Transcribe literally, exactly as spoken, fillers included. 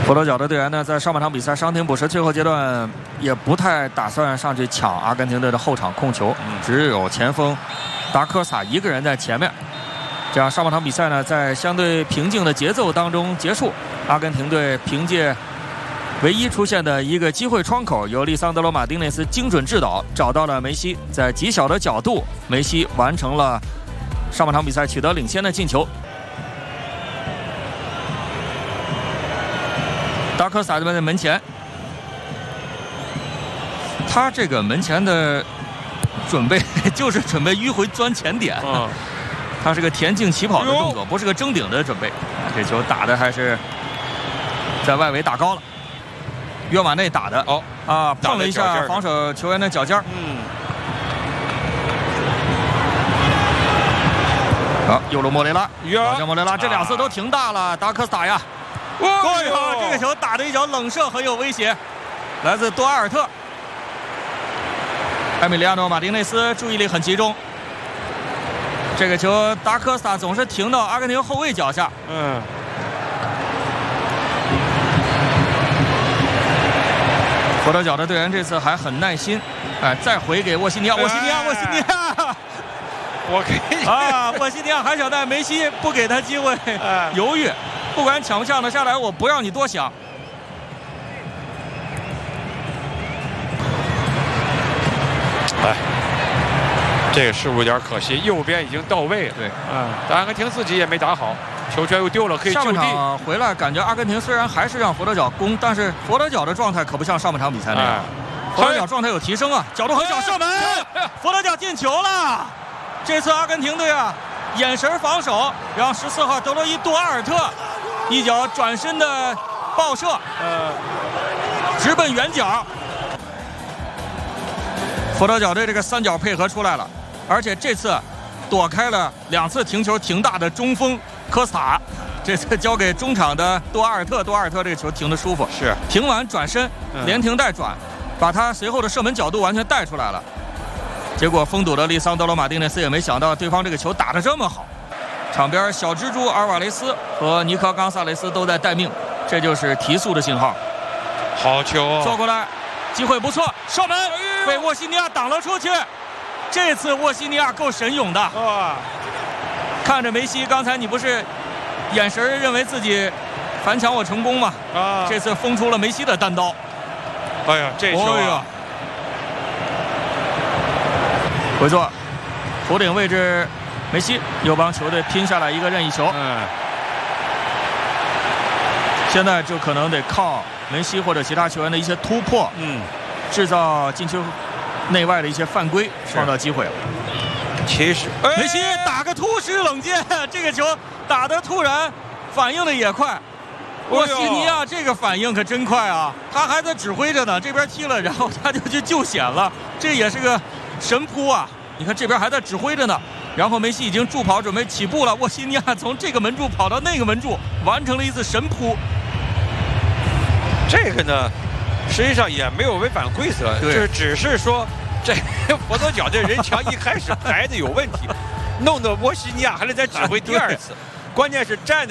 佛罗角的队员呢，在上半场比赛伤停补时最后阶段也不太打算上去抢阿根廷队的后场控球，只有前锋达科萨一个人在前面。这样上半场比赛呢，在相对平静的节奏当中结束。阿根廷队凭借唯一出现的一个机会窗口，由利桑德罗·马丁内斯精准制导，找到了梅西，在极小的角度，梅西完成了上半场比赛取得领先的进球。达科萨在门前，他这个门前的准备就是准备迂回钻前点，嗯，他是个田径起跑的动作，不是个争顶的准备。这球打的还是在外围打高了，约马内打的哦啊，碰了一下防守球员的脚尖儿，嗯。好，右路莫雷拉，老将莫雷拉这两次都挺大了，达科萨呀。哎呀，这个球打的一脚冷射很有威胁，来自多阿尔特。埃米利亚诺·马丁内斯注意力很集中，这个球达科萨总是停到阿根廷后卫脚下。嗯。佛罗角的队员这次还很耐心，哎，再回给沃西尼亚，沃西尼亚，沃西尼亚。 我可以啊，沃西尼亚还想带梅西，不给他机会，犹豫。不管抢不抢得下来，我不让你多想。 哎，这个失误有点可惜，右边已经到位了。对，嗯，阿根廷自己也没打好，球权又丢了，可以就地。 上半场回来，感觉阿根廷虽然还是让佛罗角攻，但是佛罗角的状态可不像上半场比赛那样。哎、佛罗角状态有提升啊，角度很小，射门，佛罗角进球了。这次阿根廷队啊，眼神防守，让十四号德罗伊·杜阿尔特。一脚转身的爆射，呃，直奔远角。佛罗角队这个三角配合出来了，而且这次躲开了两次停球停大的中锋科斯塔，这次交给中场的多阿尔特。多阿尔特这个球停得舒服，是停完转身，连停带转，把他随后的射门角度完全带出来了。结果封堵的利桑德罗·马丁内斯也没想到对方这个球打得这么好。场边小蜘蛛阿尔瓦雷斯和尼科·冈萨雷斯都在待命，这就是提速的信号。 好球啊！ 坐过来，机会不错，射门被沃西尼亚挡了出去。这次沃西尼亚够神勇的啊！看着梅西，刚才你不是眼神认为自己反抢我成功吗？啊！这次封出了梅西的单刀。 哎呀，这球啊！ 回做，头顶位置。梅西又帮球队拼下来一个任意球，嗯，现在就可能得靠梅西或者其他球员的一些突破，嗯，制造禁区内外的一些犯规，创造机会了。 其实梅西打个突施冷箭，这个球打得突然，反应的也快。沃西尼亚这个反应可真快啊！他还在指挥着呢，这边踢了，然后他就去救险了，这也是个神扑啊！你看这边还在指挥着呢。然后梅西已经助跑准备起步了，沃西尼亚从这个门柱跑到那个门柱，完成了一次神扑。 这个呢，实际上也没有违反规则，就是只是说这佛罗角这人墙一开始排的有问题，弄得沃西尼亚还得再指挥第二次，关键是站的。